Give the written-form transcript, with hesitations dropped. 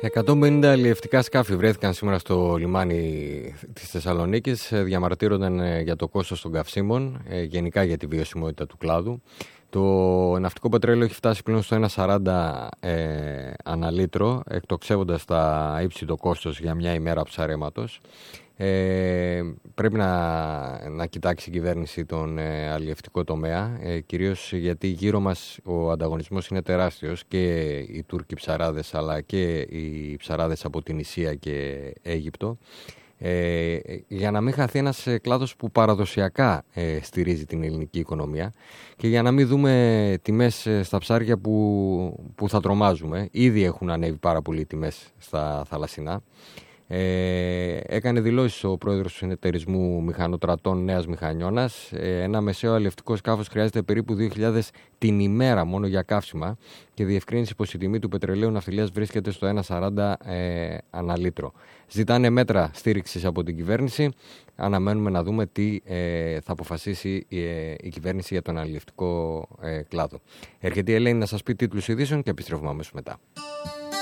150 αλλιευτικά σκάφη βρέθηκαν σήμερα στο λιμάνι της Θεσσαλονίκης. Διαμαρτύρονταν για το κόστος των καυσίμων, γενικά για τη βιωσιμότητα του κλάδου. Το ναυτικό πετρέλαιο έχει φτάσει πλέον στο 1,40 αναλίτρο, εκτοξεύοντας τα ύψη το κόστος για μια ημέρα ψαρέματος. Πρέπει να κοιτάξει η κυβέρνηση τον αλλιευτικό τομέα, κυρίως γιατί γύρω μας ο ανταγωνισμός είναι τεράστιος, και οι Τούρκοι ψαράδες αλλά και οι ψαράδες από την Ισία και Αίγυπτο, για να μην χαθεί ένας κλάδος που παραδοσιακά στηρίζει την ελληνική οικονομία, και για να μην δούμε τιμές στα ψάρια που θα τρομάζουμε. Ήδη έχουν ανέβει πάρα πολύ οι τιμές στα θαλασσινά. Έκανε δηλώσεις ο πρόεδρος του συνεταιρισμού μηχανοτρατών Νέας Μηχανιώνας. Ένα μεσαίο αλλιευτικό σκάφος χρειάζεται περίπου 2.000 την ημέρα μόνο για καύσιμα, και διευκρίνησε πως η τιμή του πετρελαίου ναυτιλίας βρίσκεται στο 1,40 αναλίτρο. Ζητάνε μέτρα στήριξης από την κυβέρνηση. Αναμένουμε να δούμε τι θα αποφασίσει η κυβέρνηση για τον αλλιευτικό κλάδο. Έρχεται η Ελένη να σας πει τίτλους ειδήσεων και επιστρέφουμε αμέσως μετά.